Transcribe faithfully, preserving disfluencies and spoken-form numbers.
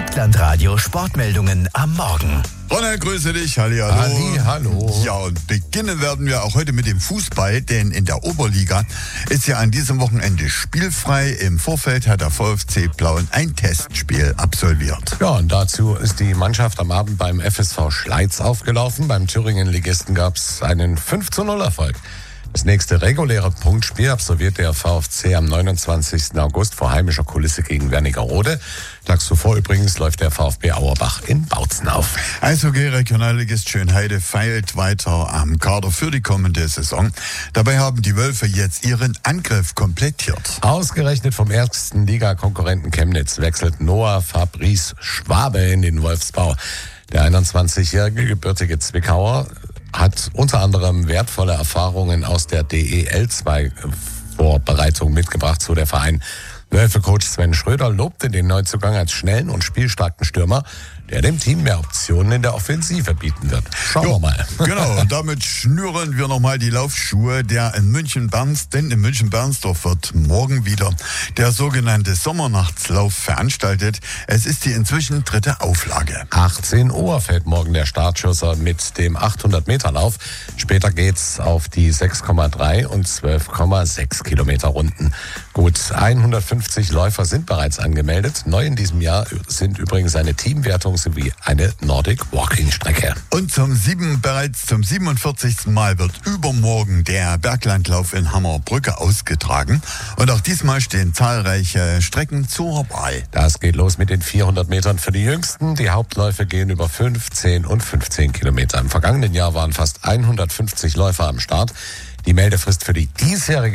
Berglandradio Sportmeldungen am Morgen. Ronald, grüße dich. Hallihallo. Halli, hallo. Ja, und beginnen werden wir auch heute mit dem Fußball, denn in der Oberliga ist ja an diesem Wochenende spielfrei. Im Vorfeld hat der VfC Plauen ein Testspiel absolviert. Ja, und dazu ist die Mannschaft am Abend beim F S V Schleiz aufgelaufen. Beim Thüringen-Ligisten gab es einen fünf zu null Erfolg. Das nächste reguläre Punktspiel absolviert der VfC am neunundzwanzigsten August vor heimischer Kulisse gegen Wernigerode. Tags zuvor übrigens läuft der VfB Auerbach in Bautzen auf. Eishockey-Regionalligist Schönheide feilt weiter am Kader für die kommende Saison. Dabei haben die Wölfe jetzt ihren Angriff komplettiert. Ausgerechnet vom ersten Liga-Konkurrenten Chemnitz wechselt Noah Fabrice Schwabe in den Wolfsbau. Der einundzwanzigjährige gebürtige Zwickauer hat unter anderem wertvolle Erfahrungen aus der D E L zwei Vorbereitung mitgebracht, so der Verein. Wölfe-Coach Sven Schröder lobte den Neuzugang als schnellen und spielstarken Stürmer, der dem Team mehr Optionen in der Offensive bieten wird. Schauen jo, wir mal. Genau, und damit schnüren wir nochmal die Laufschuhe der in München-Berns, denn in München-Bernsdorf wird morgen wieder der sogenannte Sommernachtslauf veranstaltet. Es ist die inzwischen dritte Auflage. achtzehn Uhr fällt morgen der Startschuss mit dem achthundert Meter Lauf. Später geht's auf die sechs Komma drei und zwölf Komma sechs Kilometer Runden. Gut hundertfünfzig Läufer sind bereits angemeldet. Neu in diesem Jahr sind übrigens eine Teamwertung sowie eine Nordic Walking Strecke. Und zum sieben, bereits zum siebenundvierzigsten Mal wird übermorgen der Berglandlauf in Hammerbrücke ausgetragen. Und auch diesmal stehen zahlreiche Strecken zur Wahl. Das geht los mit den vierhundert Metern für die Jüngsten. Die Hauptläufe gehen über fünf, zehn und fünfzehn Kilometer. Im vergangenen Jahr waren fast hundertfünfzig Läufer am Start. Die Meldefrist für die diesjährige